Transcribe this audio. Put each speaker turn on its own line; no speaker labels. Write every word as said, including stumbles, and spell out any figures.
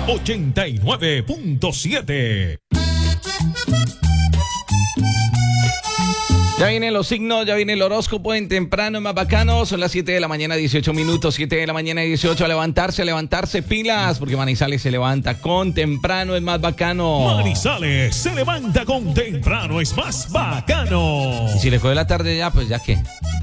ochenta y nueve punto siete.
Ya vienen los signos, ya viene el horóscopo en temprano, es más bacano. Son las siete de la mañana, dieciocho minutos. siete de la mañana, dieciocho. A levantarse, a levantarse pilas, porque Manizales se levanta con temprano, es más bacano.
Manizales se levanta con temprano, es más bacano.
Y si le coge la tarde ya, pues ya que.